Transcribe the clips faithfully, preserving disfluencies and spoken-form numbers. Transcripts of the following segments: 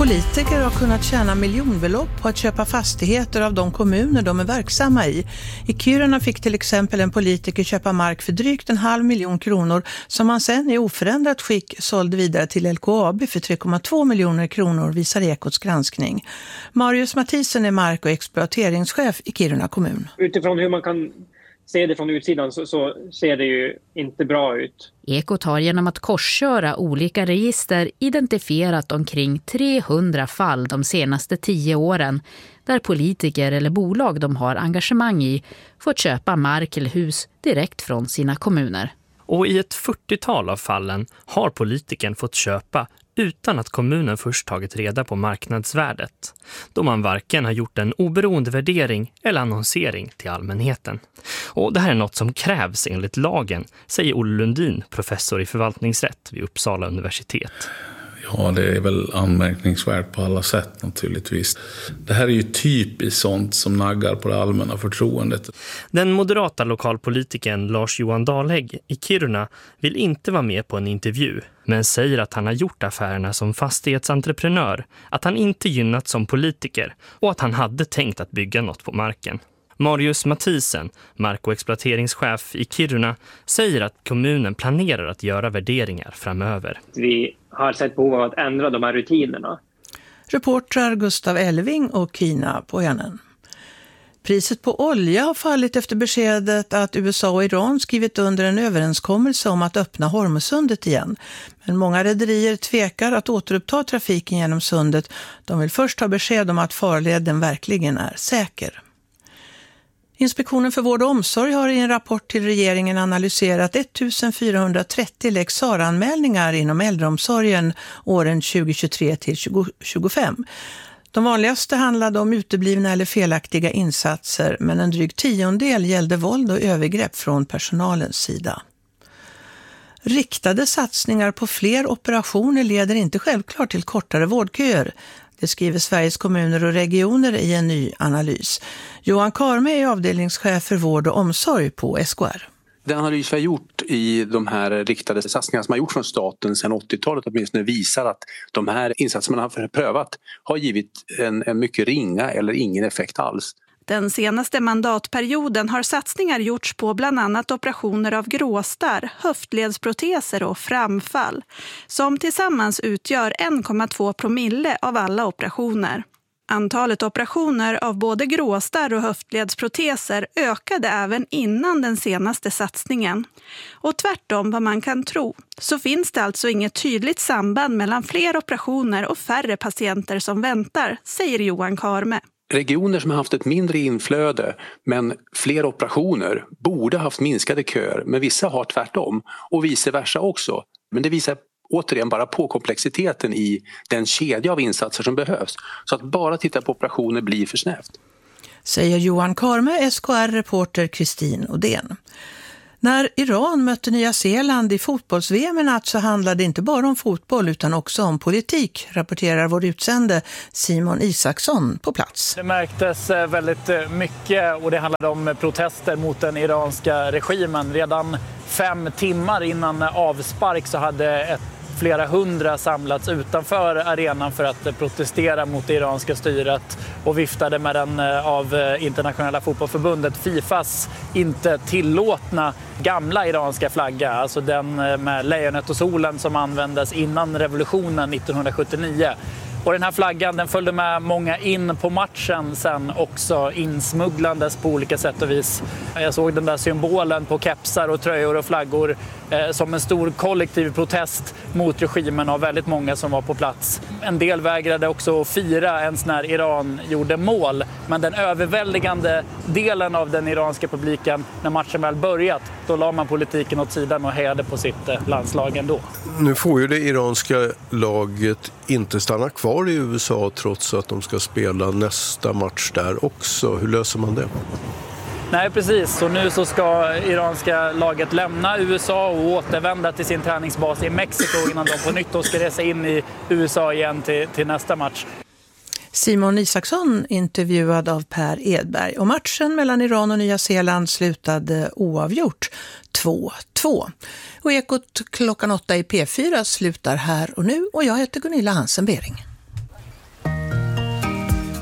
Politiker har kunnat tjäna miljonbelopp på att köpa fastigheter av de kommuner de är verksamma i. I Kiruna fick till exempel en politiker köpa mark för drygt en halv miljon kronor som man sen i oförändrat skick sålde vidare till L K A B för tre komma två miljoner kronor, visar Ekots granskning. Marius Mathisen är mark- och exploateringschef i Kiruna kommun. Utifrån hur man kan se det från utsidan så, så ser det ju inte bra ut. Ekot har genom att korsköra olika register identifierat omkring trehundra fall de senaste tio åren där politiker eller bolag de har engagemang i fått köpa mark eller hus direkt från sina kommuner. Och i ett fyrtiotal av fallen har politikern fått köpa utan att kommunen först tagit reda på marknadsvärdet, då man varken har gjort en oberoende värdering eller annonsering till allmänheten. Och det här är något som krävs enligt lagen, säger Olle Lundin, professor i förvaltningsrätt vid Uppsala universitet. Ja, det är väl anmärkningsvärt på alla sätt naturligtvis. Det här är ju typiskt sånt som naggar på det allmänna förtroendet. Den moderata lokalpolitikern Lars-Johan Dahlhägg i Kiruna vill inte vara med på en intervju, men säger att han har gjort affärerna som fastighetsentreprenör, att han inte gynnat som politiker och att han hade tänkt att bygga något på marken. Marius Mathisen, mark- och exploateringschef i Kiruna, säger att kommunen planerar att göra värderingar framöver. Vi har sett behov av att ändra de här rutinerna. Reportrar Gustav Elving och Kina Pojanen. Priset på olja har fallit efter beskedet att U S A och Iran skrivit under en överenskommelse om att öppna Hormuzsundet igen. Men många rederier tvekar att återuppta trafiken genom sundet. De vill först ha besked om att farleden verkligen är säker. Inspektionen för vård och omsorg har i en rapport till regeringen analyserat fjortonhundratrettio lex A R-anmälningar inom äldreomsorgen åren tjugohundratjugotre till tjugotjugofem. De vanligaste handlade om uteblivna eller felaktiga insatser, men en dryg tiondel gällde våld och övergrepp från personalens sida. Riktade satsningar på fler operationer leder inte självklart till kortare vårdköer. Det skriver Sveriges kommuner och regioner i en ny analys. Johan Karme är avdelningschef för vård och omsorg på S K R. Den analys vi har gjort i de här riktade satsningarna som har gjorts från staten sedan åttiotalet åtminstone visar att de här insatserna man har prövat har givit en, en mycket ringa eller ingen effekt alls. Den senaste mandatperioden har satsningar gjorts på bland annat operationer av gråstarr, höftledsproteser och framfall, som tillsammans utgör en komma två promille av alla operationer. Antalet operationer av både gråstarr och höftledsproteser ökade även innan den senaste satsningen. Och tvärtom vad man kan tro, så finns det alltså inget tydligt samband mellan fler operationer och färre patienter som väntar, säger Johan Karme. Regioner som har haft ett mindre inflöde men fler operationer borde haft minskade köer, men vissa har tvärtom och vice versa också. Men det visar återigen bara på komplexiteten i den kedja av insatser som behövs. Så att bara titta på operationer blir för snävt. Säger Johan Karme, S K R-reporter Kristin Odén. När Iran mötte Nya Zeeland i fotbolls-V M i natt så handlade det inte bara om fotboll utan också om politik, rapporterar vår utsände Simon Isaksson på plats. Det märktes väldigt mycket och det handlade om protester mot den iranska regimen. Redan fem timmar innan avspark så hade ett flera hundra samlats utanför arenan för att protestera mot det iranska styret och viftade med den av internationella fotbollsförbundet Fifas inte tillåtna gamla iranska flagga, alltså den med lejonet och solen som användes innan revolutionen nittonhundrasjuttionio. Och den här flaggan den följde med många in på matchen sen också, insmugglandes på olika sätt och vis. Jag såg den där symbolen på kepsar och tröjor och flaggor eh, som en stor kollektiv protest mot regimen av väldigt många som var på plats. En del vägrade också att fira ens när Iran gjorde mål. Men den överväldigande delen av den iranska publiken, när matchen väl börjat, då la man politiken åt sidan och hejade på sitt landslag ändå. Nu får ju det iranska laget inte stanna kvar i U S A trots att de ska spela nästa match där också. Hur löser man det? Nej, precis. Så nu så ska iranska laget lämna U S A och återvända till sin träningsbas i Mexiko innan de på nytt då ska resa in i U S A igen till, till nästa match. Simon Isaksson intervjuad av Per Edberg. Och matchen mellan Iran och Nya Zeeland slutade oavgjort två två. Och Ekot klockan åtta i P fyra slutar här och nu och jag heter Gunilla Hansen-Bering.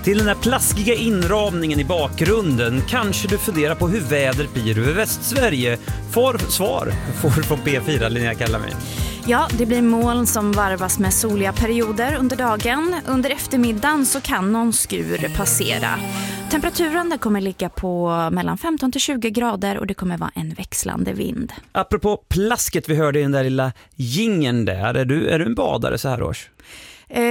Till den där plaskiga inramningen i bakgrunden kanske du funderar på hur vädret blir över Västsverige. Får svar får från P fyra, Linnea Kallamay. Ja, det blir moln som varvas med soliga perioder under dagen. Under eftermiddagen så kan någon skur passera. Temperaturen där kommer ligga på mellan femton till tjugo grader och det kommer vara en växlande vind. Apropå plasket vi hörde i den där lilla gingen där. Är du, är du en badare så här års? Eh,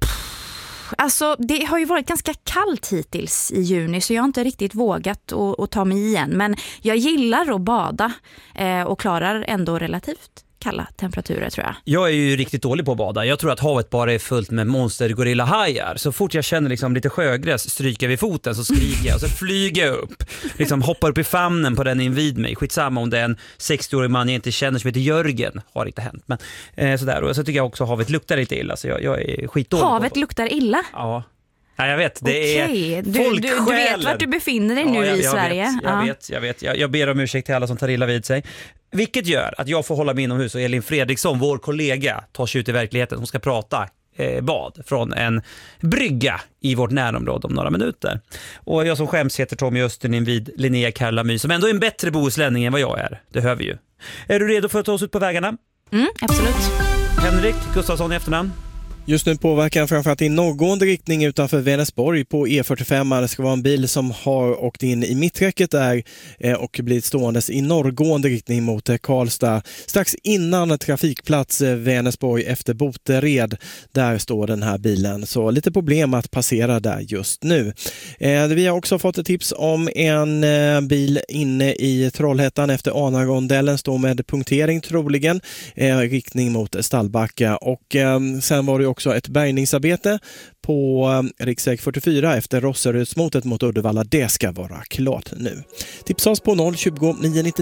Alltså det har ju varit ganska kallt hittills i juni så jag har inte riktigt vågat att, att ta mig igen. Men jag gillar att bada eh, och klarar ändå relativt kalla temperaturer tror jag. Jag är ju riktigt dålig på att bada. Jag tror att havet bara är fullt med monster gorilla hajar. Så fort jag känner liksom lite sjögräs stryker vid foten så skriker jag och så flyger jag upp. Liksom hoppar upp i famnen på den invid mig. Skitsamma om det är en sextioårig man jag inte känner som heter Jörgen. Har inte hänt. Men eh, sådär. Och så tycker jag också att havet luktar lite illa. Så jag, jag är skitdålig. Havet på luktar illa? Ja. Ja, jag vet, det Okej. är du, du, du vet vart du befinner dig nu ja, jag, i jag Sverige. Vet, jag ja. vet, jag vet. Jag, jag ber om ursäkt till alla som tar illa vid sig. Vilket gör att jag får hålla mig inomhus och Elin Fredriksson, vår kollega, tar sig ut i verkligheten. Hon ska prata eh, bad från en brygga i vårt närområde om några minuter. Och jag som skäms heter Tommy Östernin vid Linnea Kallamay som ändå är en bättre bohuslänning än vad jag är. Det hör vi ju. Är du redo för att ta oss ut på vägarna? Mm, absolut. Henrik Gustafsson i efternamn. Just nu påverkar framförallt i norrgående riktning utanför Vänersborg på E fyrtiofem. Det ska vara en bil som har åkt in i mitträcket där och blivit ståendes i norrgående riktning mot Karlstad. Strax innan trafikplats Vänersborg efter Botered, där står den här bilen. Så lite problem att passera där just nu. Vi har också fått ett tips om en bil inne i Trollhättan efter Anarondellen, står med punktering troligen, riktning mot Stallbacka. Och sen var det också också ett bärgningsarbete på riksväg fyrtiofyra efter Rosserudsmotet mot Uddevalla. Det ska vara klart nu. Tipsa oss på noll tjugo nio nittio